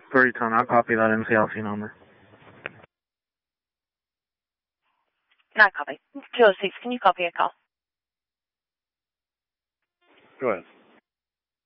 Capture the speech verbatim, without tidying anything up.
Three ton, I'll copy that N C L C number. Not copy. two oh six, can you copy a call? Go ahead.